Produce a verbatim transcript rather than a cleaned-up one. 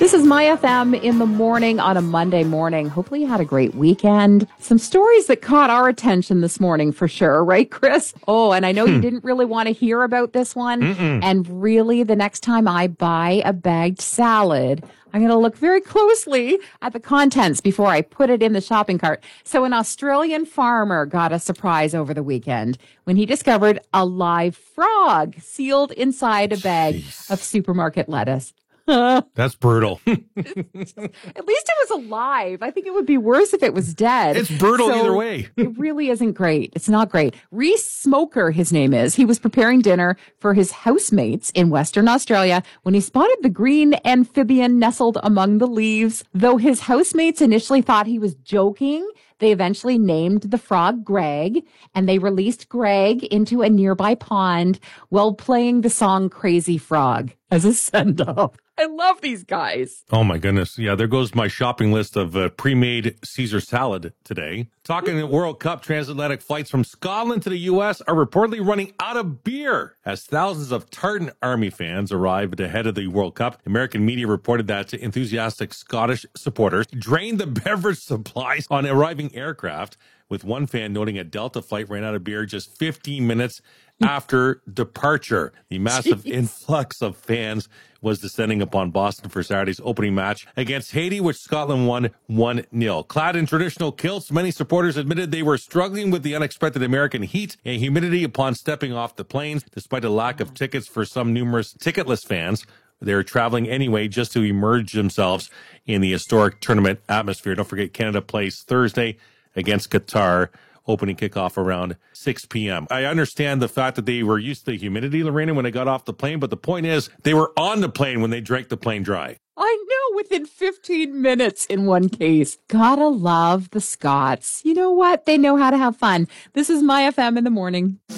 This is My F M in the morning on a Monday morning. Hopefully you had a great weekend. Some stories that caught our attention this morning for sure, right, Chris? Oh, and I know hmm. you didn't really want to hear about this one. Mm-mm. And really, the next time I buy a bagged salad, I'm going to look very closely at the contents before I put it in the shopping cart. So an Australian farmer got a surprise over the weekend when he discovered a live frog sealed inside a bag Jeez. of supermarket lettuce. That's brutal. At least it was alive. I think it would be worse if it was dead. It's brutal so either way. It really isn't great. It's not great. Reese Smoker, his name is. He was preparing dinner for his housemates in Western Australia when he spotted the green amphibian nestled among the leaves. Though his housemates initially thought he was joking, they eventually named the frog Greg, and they released Greg into a nearby pond while playing the song Crazy Frog as a send-off. I love these guys. Oh, my goodness. Yeah, there goes my shopping list of uh, pre-made Caesar salad today. Talking the World Cup, transatlantic flights from Scotland to the U S are reportedly running out of beer as thousands of Tartan Army fans arrived ahead of the World Cup. American media reported that enthusiastic Scottish supporters drained the beverage supplies on arriving aircraft, with one fan noting a Delta flight ran out of beer just fifteen minutes after departure. The massive Jeez. influx of fans was descending upon Boston for Saturday's opening match against Haiti, which Scotland won one nil. Clad in traditional kilts, many supporters admitted they were struggling with the unexpected American heat and humidity upon stepping off the planes. Despite a lack of tickets for some numerous ticketless fans, they were traveling anyway just to immerse themselves in the historic tournament atmosphere. Don't forget, Canada plays Thursday against Qatar. Opening kickoff around six p.m. I understand the fact that they were used to the humidity, Lorena, when they got off the plane, but the point is they were on the plane when they drank the plane dry. I know, within fifteen minutes in one case. Gotta love the Scots. You know what? They know how to have fun. This is My F M in the morning.